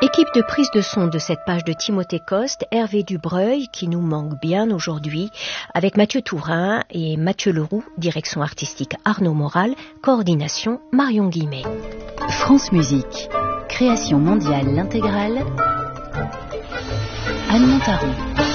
Équipe de prise de son de cette page de Timothée Coste, Hervé Dubreuil, qui nous manque bien aujourd'hui, avec Mathieu Tourin et Mathieu Leroux, direction artistique Arnaud Moral, coordination Marion Guillemet. France Musique, création mondiale l'intégrale, Anne Montaron.